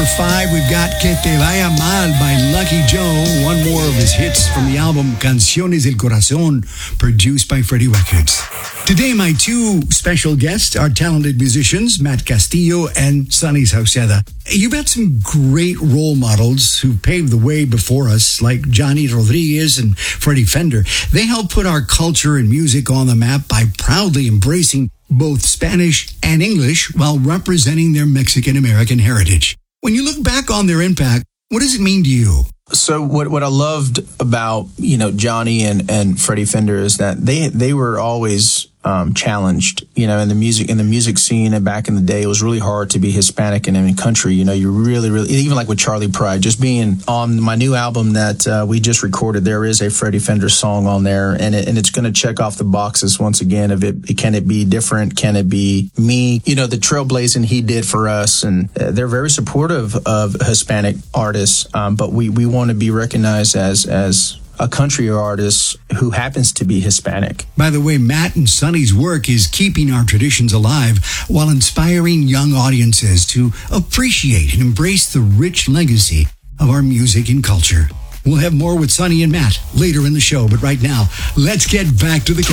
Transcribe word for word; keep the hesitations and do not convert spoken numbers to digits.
five, we've got Que Te Vaya Mal by Lucky Joe, one more of his hits from the album Canciones del Corazón, produced by Freddie Records. Today, my two special guests are talented musicians, Matt Castillo and Sonny Sauceda. You've had some great role models who paved the way before us, like Johnny Rodriguez and Freddie Fender. They helped put our culture and music on the map by proudly embracing both Spanish and English while representing their Mexican-American heritage. When you look back on their impact, what does it mean to you? So what what I loved about, you know, Johnny and, and Freddie Fender is that they they were always um, challenged, you know, in the music in the music scene. And back in the day, it was really hard to be Hispanic and in country. You know, you really, really, even like with Charlie Pride, just being on my new album that uh, we just recorded, there is a Freddie Fender song on there, and it, and it's going to check off the boxes once again of it. Can it be different? Can it be me? You know, the trailblazing he did for us, and uh, they're very supportive of Hispanic artists, um, but we we want to be recognized as as a country artist who happens to be Hispanic. By the way, Matt and Sonny's work is keeping our traditions alive while inspiring young audiences to appreciate and embrace the rich legacy of our music and culture. We'll have more with Sonny and Matt later in the show, but right now, let's get back to the